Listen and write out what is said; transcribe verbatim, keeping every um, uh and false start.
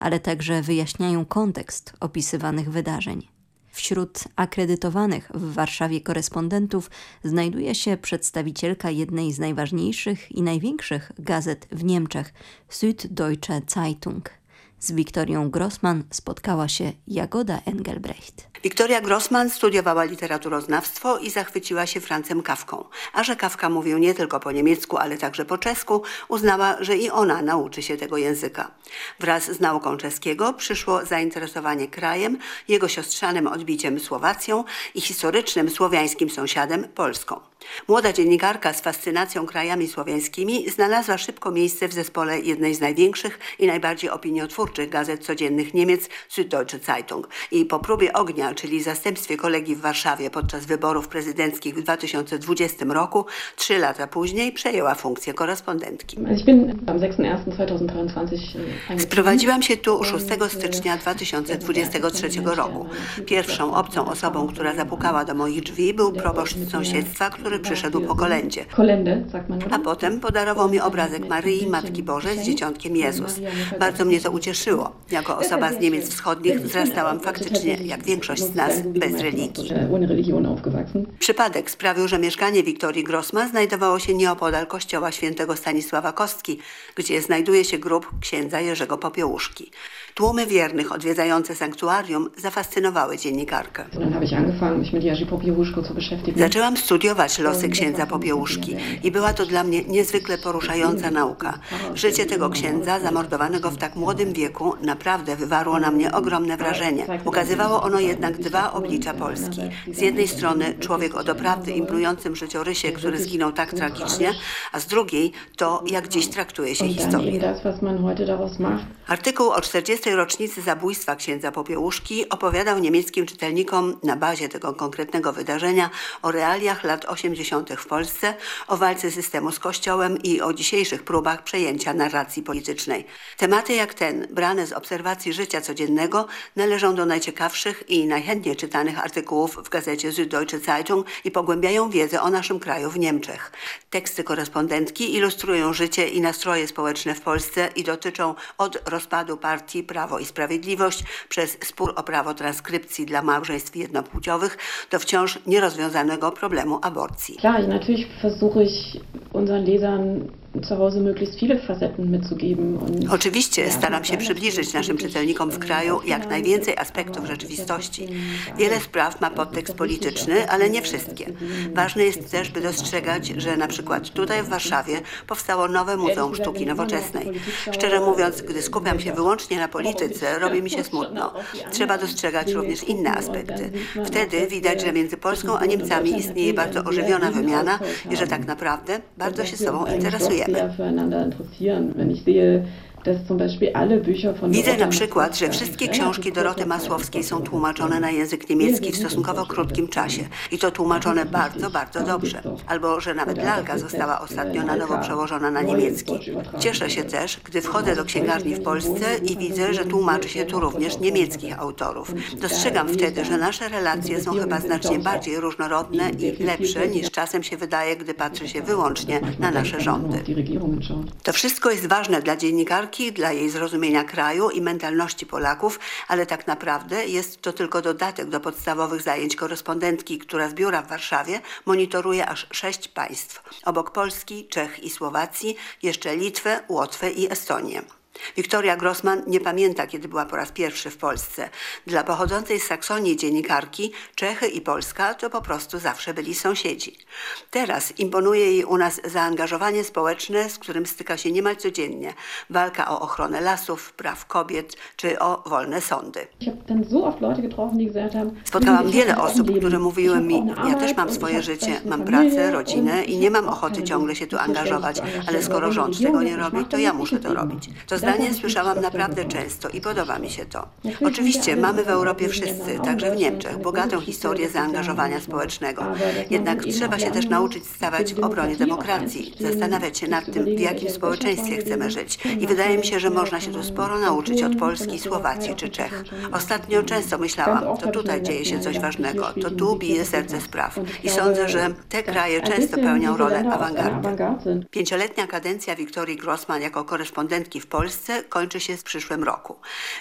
ale także wyjaśniają kontekst opisywanych wydarzeń. Wśród akredytowanych w Warszawie korespondentów znajduje się przedstawicielka jednej z najważniejszych i największych gazet w Niemczech, Süddeutsche Zeitung. Z Wiktorią Grossmann spotkała się Jagoda Engelbrecht. Wiktoria Grossmann studiowała literaturoznawstwo i zachwyciła się Franzem Kafką. A że Kafka mówił nie tylko po niemiecku, ale także po czesku, uznała, że i ona nauczy się tego języka. Wraz z nauką czeskiego przyszło zainteresowanie krajem, jego siostrzanym odbiciem Słowacją i historycznym słowiańskim sąsiadem Polską. Młoda dziennikarka z fascynacją krajami słowiańskimi znalazła szybko miejsce w zespole jednej z największych i najbardziej opiniotwórczych gazet codziennych Niemiec, Süddeutsche Zeitung. I po próbie ognia, czyli zastępstwie kolegi w Warszawie podczas wyborów prezydenckich w dwa tysiące dwudziestym roku, trzy lata później przejęła funkcję korespondentki. Sprowadziłam się tu szóstego stycznia dwa tysiące dwudziestego trzeciego roku. Pierwszą obcą osobą, która zapukała do moich drzwi, był proboszcz sąsiedztwa, który przyszedł po kolędzie. A potem podarował mi obrazek Maryi, Matki Bożej z Dzieciątkiem Jezus. Bardzo mnie to ucieszyło. Jako osoba z Niemiec Wschodnich wzrastałam faktycznie, jak większość z nas, bez religii. Przypadek sprawił, że mieszkanie Wiktorii Grossmann znajdowało się nieopodal kościoła świętego Stanisława Kostki, gdzie znajduje się grób księdza Jerzego Popiełuszki. Tłumy wiernych odwiedzające sanktuarium zafascynowały dziennikarkę. Zaczęłam studiować losy księdza Popiełuszki i była to dla mnie niezwykle poruszająca nauka. Życie tego księdza, zamordowanego w tak młodym wieku, naprawdę wywarło na mnie ogromne wrażenie. Ukazywało ono jednak dwa oblicza Polski. Z jednej strony człowiek o doprawdy implującym życiorysie, który zginął tak tragicznie, a z drugiej to, jak dziś traktuje się historię. Artykuł o czterdziestej rocznicy zabójstwa księdza Popiełuszki opowiadał niemieckim czytelnikom na bazie tego konkretnego wydarzenia o realiach lat osiemdziesiątych w Polsce, o walce systemu z Kościołem i o dzisiejszych próbach przejęcia narracji politycznej. Tematy jak ten, brane z obserwacji życia codziennego, należą do najciekawszych i najchętniej czytanych artykułów w gazecie Süddeutsche Zeitung i pogłębiają wiedzę o naszym kraju w Niemczech. Teksty korespondentki ilustrują życie i nastroje społeczne w Polsce i dotyczą od rozpadu partii Prawo i Sprawiedliwość przez spór o prawo transkrypcji dla małżeństw jednopłciowych do wciąż nierozwiązanego problemu aborcji. Klar, natürlich versuche ich unseren Lesern zu Hause möglichst viele Facetten mitzugeben. Oczywiście staram się przybliżyć naszym czytelnikom w kraju jak najwięcej aspektów rzeczywistości. Wiele spraw ma podtekst polityczny, ale nie wszystkie. Ważne jest też, by dostrzegać, że na przykład tutaj w Warszawie powstało nowe Muzeum Sztuki Nowoczesnej. Szczerze mówiąc, gdy skupiam się wyłącznie na polityce, robi mi się smutno. Trzeba dostrzegać również inne aspekty. Wtedy widać, że między Polską a Niemcami istnieje bardzo ożywiona wymiana i że tak naprawdę bardzo się sobą interesujemy. Widzę na przykład, że wszystkie książki Doroty Masłowskiej są tłumaczone na język niemiecki w stosunkowo krótkim czasie. I to tłumaczone bardzo, bardzo dobrze. Albo, że nawet lalka została ostatnio na nowo przełożona na niemiecki. Cieszę się też, gdy wchodzę do księgarni w Polsce i widzę, że tłumaczy się tu również niemieckich autorów. Dostrzegam wtedy, że nasze relacje są chyba znacznie bardziej różnorodne i lepsze niż czasem się wydaje, gdy patrzy się wyłącznie na nasze rządy. To wszystko jest ważne dla dziennikarki, dla jej zrozumienia kraju i mentalności Polaków, ale tak naprawdę jest to tylko dodatek do podstawowych zajęć korespondentki, która z biura w Warszawie monitoruje aż sześć państw. Obok Polski, Czech i Słowacji jeszcze Litwę, Łotwę i Estonię. Wiktoria Grossmann nie pamięta, kiedy była po raz pierwszy w Polsce. Dla pochodzącej z Saksonii dziennikarki Czechy i Polska to po prostu zawsze byli sąsiedzi. Teraz imponuje jej u nas zaangażowanie społeczne, z którym styka się niemal codziennie. Walka o ochronę lasów, praw kobiet czy o wolne sądy. Spotkałam wiele osób, które mówiły mi, ja też mam swoje życie, mam pracę, rodzinę i nie mam ochoty ciągle się tu angażować, ale skoro rząd tego nie robi, to ja muszę to robić. To zdanie słyszałam naprawdę często i podoba mi się to. Oczywiście mamy w Europie wszyscy, także w Niemczech, bogatą historię zaangażowania społecznego. Jednak trzeba się też nauczyć stawać w obronie demokracji, zastanawiać się nad tym, w jakim społeczeństwie chcemy żyć. I wydaje mi się, że można się tu sporo nauczyć od Polski, Słowacji czy Czech. Ostatnio często myślałam, to tutaj dzieje się coś ważnego, to tu bije serce spraw. I sądzę, że te kraje często pełnią rolę awangardy. Pięcioletnia kadencja Wiktorii Grossmann jako korespondentki w Polsce Polsce kończy się w przyszłym roku.